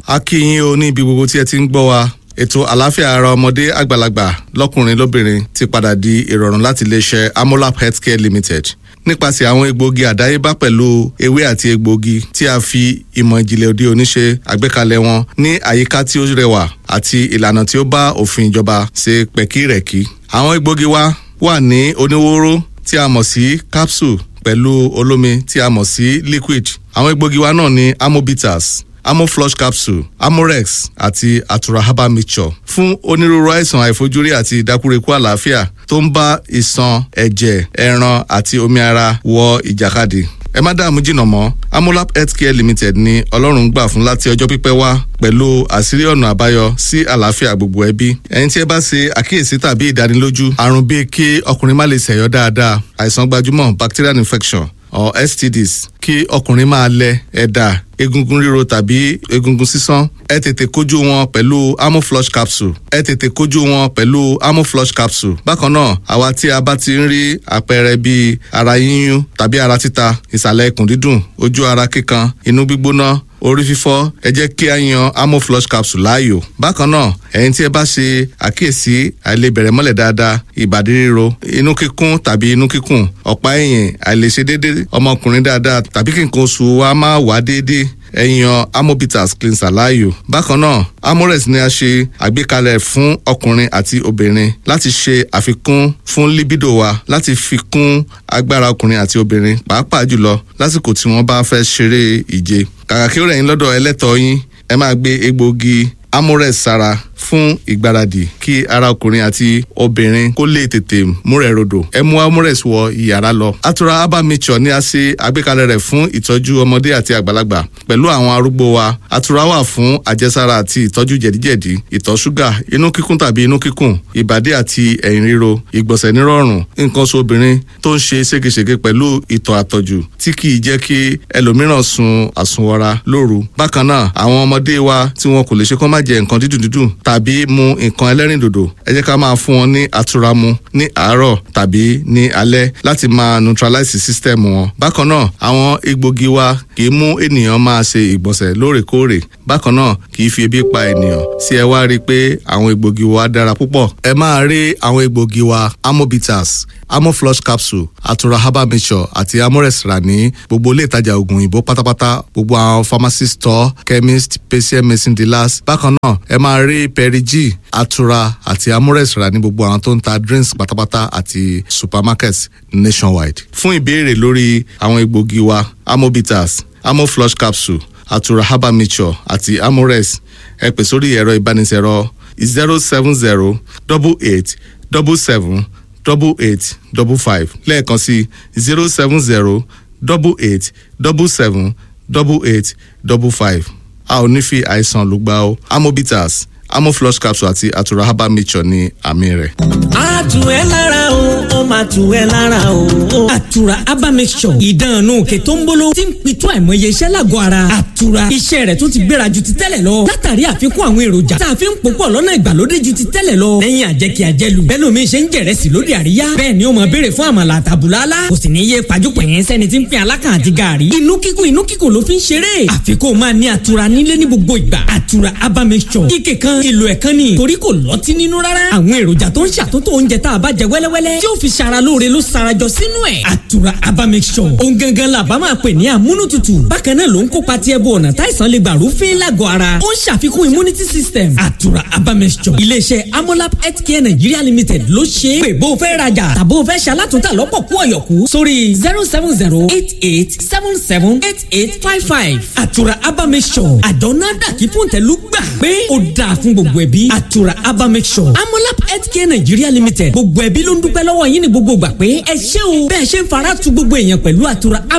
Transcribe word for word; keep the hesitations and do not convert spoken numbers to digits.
a kí yín o ní ibi gbogbo tí ẹ ti ń gbọ́ wa. Ètò àlàáfíà ara ọmọdé àgbàlagbà lọ́kùnrin lóbìnrin ti padà di ìrọ̀rùn láti iléeṣẹ́ Amolap Healthcare Limited nípasẹ̀ àwọn egbòogi àdáyébá pẹ̀lú ewé àti egbòogi tí a fi ìmọ̀ ìjìnlẹ̀ òde òní ṣe àgbékalẹ̀ wọn ní àyíká tí ó rẹwà àti ìlànà tí ó bá òfin ìjọba ṣe pẹ̀kírẹ̀kí. Àwọn egbòogi wa wà ní oníwóró tí a mọ̀ sí capsule pẹ̀lú olómi tí a mọ̀ sí liquid. Àwọn egbòogi wa náà ní Amobitas, Amoflush capsule, Amorex àti Atura herbal mixture fún onírúurú àìsàn àìfojúrí àti ìdákúrekú àlàáfíà tó ń bá ìṣàn, ẹ̀jẹ̀, ẹran àti omi ara wọ ìjàkadì. Ẹ má dààmú jìnnà mọ́, Amolap Healthcare Limited ni Ọlọ́run gbà fún láti ọjọ́ pípẹ́ wá pẹ̀lú àṣírí ọ̀nà àbáyọ sí àlàáfíà gbogbo ẹbí. Ẹ̀yin tí ẹ bá ṣe àkíyèsí tàbí ìdánilójú àrùn bíi kí ọkùnrin má lè ṣẹ̀yọ́ dáadáa, àìsàn gbajúmọ̀ bacterial infection or S T Ds, kí ọkùnrin máa lẹ ẹ̀dà, egungun ríro tàbí egungun sísán, ẹ tètè kojú wọn pẹ̀lú Amoflush capsule. ẹ tètè kojú wọn pẹ̀lú Amoflush capsule. Bákan náà, àwa tí a bá ti ń rí àpẹẹrẹ bíi ara yíyún tàbí ara títa, ìsàlẹ̀ ikùn dídùn, ojú ara kíkan, inú gbígbóná, orí fífọ́, ẹ jẹ́ kí a yan Amoflush capsule láàyò. Bákan náà, ẹ̀yin tí ẹ bá ṣe àkíyèsí àìlebẹ̀rẹ̀ mọ́lẹ̀ dáadáa, ìbàdí ríro, inú kíkún tàbí inú kíkùn, ọ̀pá ẹ̀yìn, àìlèṣe déédéé ọmọkùnrin dáadáa tàbí kí nǹkan oṣù wa máa wá déédéé, ẹ yan Amobitas cleanser láàyò. Bákan náà, Amorex ni a ṣe àgbékalẹ̀ fún ọkùnrin àti obìnrin láti ṣe àfikún fún libido wa, láti fi kún agbára ọkùnrin àti obìnrin pàápàá jùlọ lásìkò tí wọ́n bá fẹ́ ṣeré ìje. Kàkà kí ó rẹ̀ yín lọ́dọ̀ ẹlẹ́tọ̀ọ́ yín, ẹ máa gbé egbòogi Amorex sára fún ìgbáradì kí ara ọkùnrin àti obìnrin kó lè tètè múrẹ̀ rodò. Ẹ mú Amorex wọ ìyàrá lọ. Atura herbal mixture ni a ṣe àgbékalẹ̀ rẹ̀ fún ìtọ́jú ọmọdé àti àgbàlagbà pẹ̀lú àwọn arúgbó wa. Atura wà fún àjẹsára àti ìtọ́jú jẹ̀díjẹ̀dí, ìtọ̀ ṣúgà, inú kíkún tàbí inú kíkùn, ìbàdí àti ẹ̀yìn ríro, ìgbọ̀nsẹ̀ nírọ̀rùn, nǹkan oṣù obìnrin tó ń ṣe ségesège pẹ̀lú ìtọ̀ àtọ̀jù tí kì í jẹ́ kí ẹlòmíràn sun àsùnwọra lóru. Bákan náà, àwọn ọmọdé wa tí wọn kò lè ṣe kán má jẹ nǹkan dídùn dídùn tàbí mu nǹkan ẹlẹ́rìndòdò, ẹ jẹ́ ká máa fún wọn ní Atura mu ní àárọ̀ tàbí ní alẹ́ láti máa neutralize system wọn. Bákan náà, àwọn egbògi wa kì í mú ènìyàn máa ṣe ìgbọ̀nsẹ̀ lóòrèkóòrè. Bákan náà, kì í fi ebi pa ènìyàn. Sí ẹ wá rí i pé àwọn egbògi wa dára púpọ̀. Ẹ máa rí àwọn egbògi wa Amobitas, Amoflush capsule, Atura herbal mixture àti Amorex rà ní gbogbo ilé ìtajà oògùn òyìnbó pátápátá, gbogbo àwọn pharmacy store, chemist, patient medicine dealers. Bákan náà, ẹ máa rí Perigi, Atura àti Amorex rà ní gbogbo àwọn tó ń ta drinks pátápátá àti supermarkets nationwide. Fún ìbéèrè lórí àwọn egbògi wa Amobitas, Amoflush capsule, Atura herbal mixture àti Amorex, ẹ pè sórí ẹ̀rọ ìbánisẹ̀rọ̀ zero seven zero double eight double seven double eight double five lẹ́ẹ̀kan sí zero seven zero double eight double seven double eight double five. A ò ní fi àìsàn lùgbà o. Amobitas, Amoflush capsule àti Atura herbal mixture ní àmì rẹ̀. A tù ẹ́ lára o, ó máa tù ẹ́ lára o. Atura herbal mixture, ìdánù òkè tó ń bolo tí ń pitú àìmọye iṣẹ́ lágọ̀ ara. Atura, iṣẹ́ rẹ̀ tún ti gbéra ju ti tẹ́lẹ̀ lọ. Látàrí àfikún àwọn èròjà tá a fi ń pòpọ̀ lọ́nà ìgbàlódé ju ti tẹ́lẹ̀ lọ. Lẹ́yìn àjẹkí àjẹlù, bẹ́ẹ̀ lómi ṣe ń jẹ̀rẹ̀sì lóde àríyá. Bẹ́ẹ̀ ni ó máa béèrè fún àmàlà àtàbùlálá. Kò sì ní yé pajúpọ̀ yẹn sẹ́ni tí ń pín alákàn àti gààrí. Inú kíkùn inú kíkùn ló fi ń ṣeré. Àfikún máa ní Atura nílé ní gbogbo ìgbà. Atura herbal mixture, ike kan ìlò ẹ̀kan ni torí kò lọ́tí nínú rárá. Àwọn èròjà tó ń ṣàtúntò oúnjẹ tá a bá jẹ wẹ́lẹ́wẹ́lẹ́ tí ó fi ṣara lóore ló sarajọ sínú ẹ̀. Atura herbal mixture, ohun gangan la bá máa pè ní amúnútutù. Bákan náà ló ń kópa tí ẹbú ọ̀nà táìsàn lè gbà rúfin lágọ̀ ara. Ó ń ṣàfikún immunity system. Atura herbal mixture, iléeṣẹ́ Amolap Healthcare Nigeria Limited ló ṣe é. Pè bó o fẹ́ rajà tàbó o fẹ́ ṣalátúntà lọ́pọ̀ kú ọ̀yọ̀kú sórí zero seven zero eight eight seven seven eight eight five five. Atura herbal mixture, àjọ náà dàkí fún tẹ̀lú gbà pé ó dáa fún gbogbo ẹbí. Atura herbal mixture, Amolap Healthcare Nigeria Limited, gbogbo ẹbí ló ń dúpẹ́ lọ́wọ́ yín ní gbogbo gbà pé ẹ ṣé o bẹ́ẹ̀ ṣe ń fara tu gbogbo èèyàn pẹ̀lú Atura